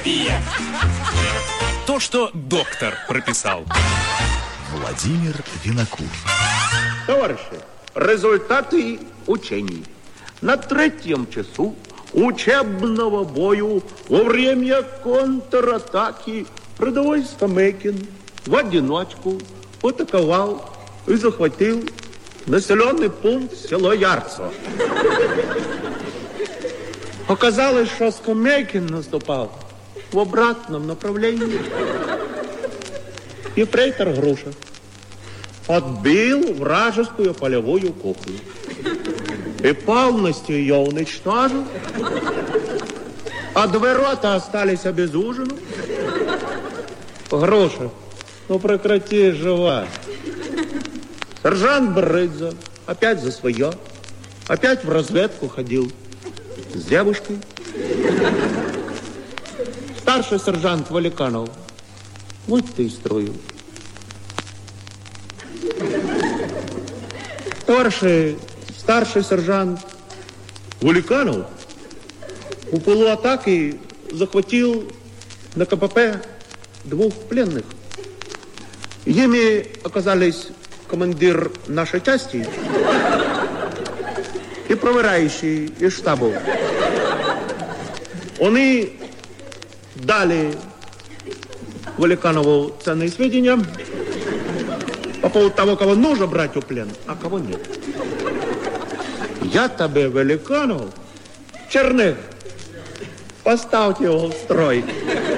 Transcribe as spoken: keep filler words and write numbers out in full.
терапия. То, что доктор прописал. Владимир Винокур. Товарищи, результаты учений. На третьем часу учебного бою во время контратаки рядовой Скамейкин в одиночку атаковал и захватил населенный пункт село Ярцево. Оказалось, что Скамейкин наступал в обратном направлении. Ефрейтор Груша отбил вражескую полевую кухню и полностью ее уничтожил, а две роты остались обезужены. Груша, ну прекрати жевать. Сержант Брыдзо опять за свое, опять в разведку ходил с девушкой. Старший сержант Валиканов, вот ты и строю. Товарищи, старший сержант Валиканов у полуатаки захватил на КПП двух пленных. Ими оказались командир нашей части и проверяющий из штаба. Они дали Валиканову ценные сведения по поводу того, кого нужно брать в плен, а кого нет. Я тебе, Валиканов, Черных, поставьте его в строй.